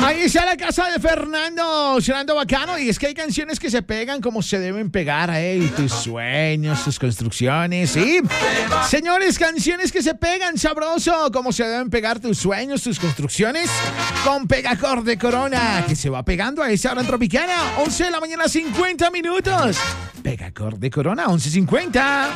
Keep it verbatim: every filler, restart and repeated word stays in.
Ahí está la casa de Fernando, sonando bacano. Y es que hay canciones que se pegan como se deben pegar, ¿eh? Tus sueños, tus construcciones, ¿sí? Señores, canciones que se pegan sabroso, como se deben pegar tus sueños, tus construcciones, con Pegacor de Corona, que se va pegando a esa hora en Tropicana, once de la mañana, cincuenta minutos. Pegacor de Corona, once cincuenta.